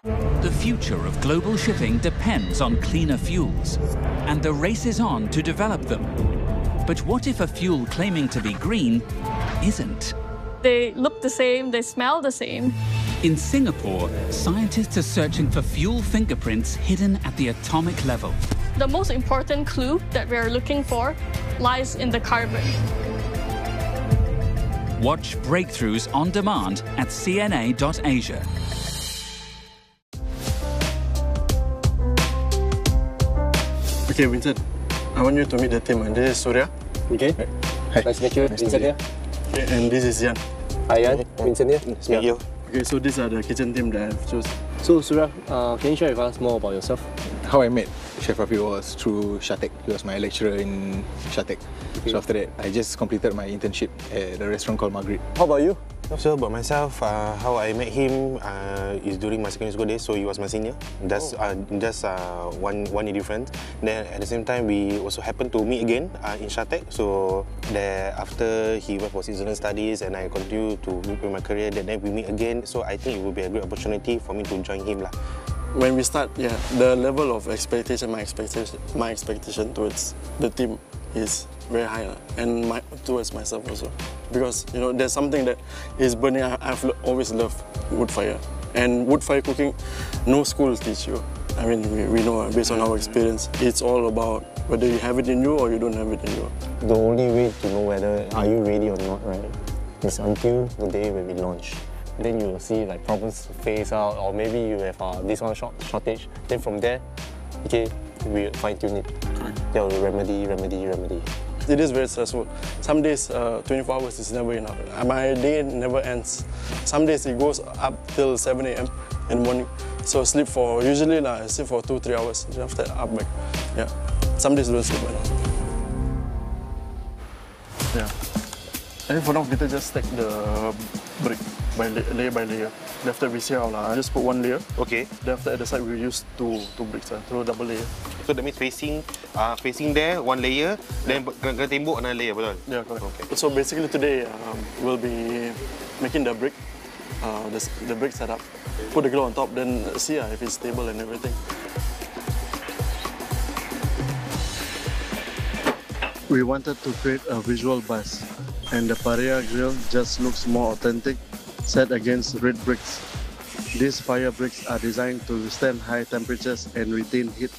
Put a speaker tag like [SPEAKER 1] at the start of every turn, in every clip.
[SPEAKER 1] The future of global shipping depends on cleaner fuels, and the race is on to develop them. But what if a fuel claiming to be green isn't?
[SPEAKER 2] They look the same, they smell the same.
[SPEAKER 1] In Singapore, scientists are searching for fuel fingerprints hidden at the atomic level.
[SPEAKER 2] The most important clue that we are looking for lies in the carbon.
[SPEAKER 1] Watch Breakthroughs on demand at cna.asia.
[SPEAKER 3] Okay, Vincent, I want you to meet the team. This is Surya.
[SPEAKER 4] Okay.
[SPEAKER 3] Hi.
[SPEAKER 4] Nice to meet you. Vincent here.
[SPEAKER 3] Okay, and this is Yan.
[SPEAKER 4] Hi, Yan. Vincent here.
[SPEAKER 3] Nice to meet you. Okay, so these are the kitchen team that I've chosen.
[SPEAKER 4] So, Surya, can you share with us more about yourself?
[SPEAKER 5] How I met Chef Rafi was through Shatek. He was my lecturer in Shatek. Okay. So after that, I just completed my internship at a restaurant called Margaret.
[SPEAKER 4] How about you?
[SPEAKER 6] So about myself, how I met him is during my secondary school days. So he was my senior. That's one year difference. Then at the same time, we also happened to meet again in Shatek. So there after he went for seasonal studies and I continued to move in my career. Then we meet again. So I think it will be a great opportunity for me to join him lah.
[SPEAKER 3] When we start, yeah, the level of expectation, my expectation towards the team is very high, and towards myself also, because you know there's something that is burning. I've always loved wood fire, and wood fire cooking, no school teach you. I mean, we know based on our experience, it's all about whether you have it in you or you don't have it in you.
[SPEAKER 7] The only way to know whether are you ready or not, right, is until the day when we launch. Then you will see like problems phase out, or maybe you have this one shortage. Then from there, okay, we fine tune it. Yeah, remedy.
[SPEAKER 3] It is very stressful. Some days, 24 hours is never enough. My day never ends. Some days it goes up till 7 a.m. in the morning. So usually I sleep for 2-3 hours. Then after that, up back. Yeah. Some days don't sleep at all. Yeah. And for now, we just stack the brick layer by layer. Then after we see how I just put one layer.
[SPEAKER 6] Okay.
[SPEAKER 3] Then after at the side we use two bricks, throw double layer.
[SPEAKER 6] So that means facing there one layer, then kena tembok another layer, betul?
[SPEAKER 3] Yeah, correct. Okay. So basically today we'll be making the brick, the brick setup. Put the glue on top, then see if it's stable and everything. We wanted to create a visual buzz, and the Paria grill just looks more authentic, set against red bricks. These fire bricks are designed to withstand high temperatures and retain heat.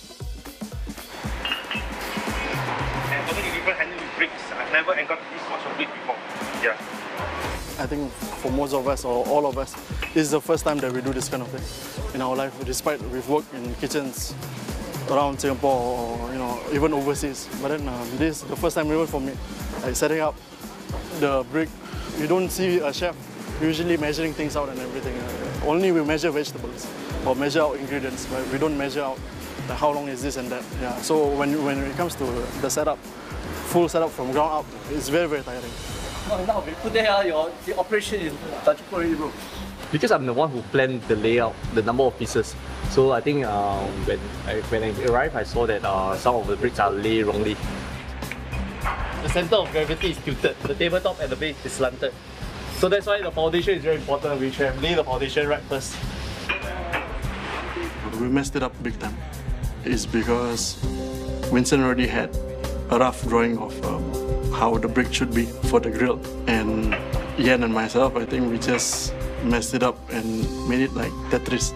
[SPEAKER 6] And totally different handling with bricks. I've never encountered this much of brick before. Yeah.
[SPEAKER 3] I think for most of us, or all of us, this is the first time that we do this kind of thing in our life, despite we've worked in kitchens around Singapore or even overseas. But then this is the first time even for me, like setting up the brick. You don't see a chef usually measuring things out and everything. Only we measure vegetables or measure out ingredients, but we don't measure out like how long is this and that. Yeah. So when it comes to the setup, full setup from ground up, it's very, very tiring.
[SPEAKER 4] Now we put there, the operation is touching already, bro. Because I'm the one who planned the layout, the number of pieces. So I think when I arrived, I saw that some of the bricks are laid wrongly. The center of gravity is tilted. The tabletop at the base is slanted. So that's why the foundation is very important. We should have laid the foundation right first.
[SPEAKER 3] We messed it up big time. It's because Vincent already had a rough drawing of how the brick should be for the grill. And Yan and myself, I think we just messed it up and made it like Tetris.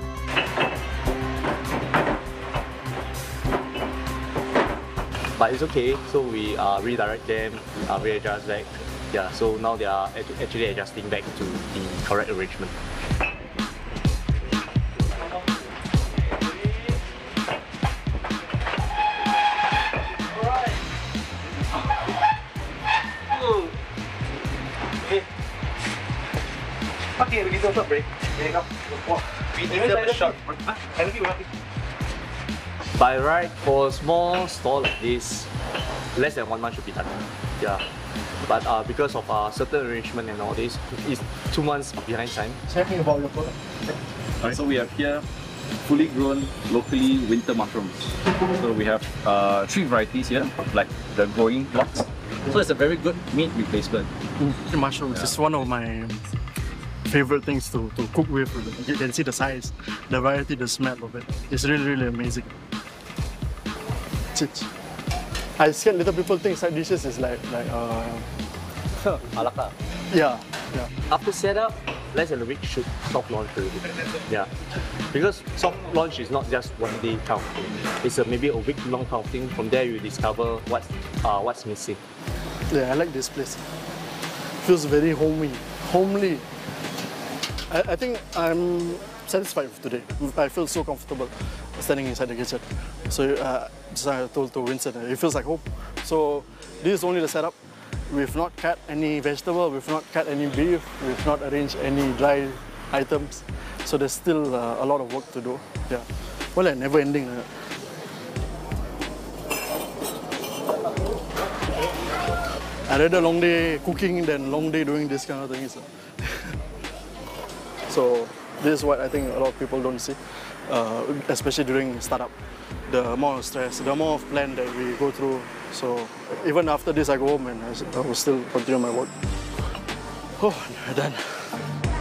[SPEAKER 4] But it's okay, so we redirect them, readjust back. Yeah, so now they are actually adjusting back to the correct arrangement. Okay, we need a short break. We need a short break. By right, for a small store like this, less than 1 month should be done. Yeah. But because of certain arrangement and all this, it's 2 months behind time.
[SPEAKER 3] Tell me about your product.
[SPEAKER 8] So we have here fully grown, locally winter mushrooms. So we have 3 varieties here, like the growing blocks. So it's a very good meat replacement.
[SPEAKER 3] Mushrooms is one of my favorite things to cook with. You can see the size, the variety, the smell of it. It's really, really amazing. I scared little people think side dishes is like
[SPEAKER 4] A la carte.
[SPEAKER 3] yeah.
[SPEAKER 4] After setup, less than a week should soft launch already. Yeah, because soft launch is not just one day kind of thing. It's maybe a week long kind of thing. From there, you discover what's missing.
[SPEAKER 3] Yeah, I like this place. Feels very homely. I think I'm satisfied with today. I feel so comfortable standing inside the kitchen. So just I told to Vincent, it feels like home. So this is only the setup. We've not cut any vegetable, we've not cut any beef, we've not arranged any dry items. So there's still a lot of work to do. Yeah. Well, never ending. I rather long day cooking than long day doing this kind of things. So this is what I think a lot of people don't see, especially during startup. The amount of stress, the amount of plan that we go through. So even after this, I go home and I will still continue my work. Oh, done.